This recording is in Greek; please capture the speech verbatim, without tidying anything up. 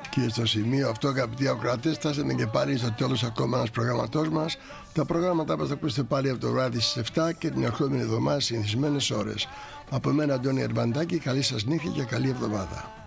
Και στο σημείο αυτό, αγαπητοί ακροατές, φτάσαμε και πάλι στο τέλος ακόμα ένας προγραμματός μας. Τα προγράμματα μας θα ακούσετε πάλι από το βράδυ στις εφτά και την ερχόμενη εβδομάδα στις συνηθισμένες ώρες. Από μένα, Αντώνη Ερμπαντάκη, καλή σας νύχτα και καλή εβδομάδα.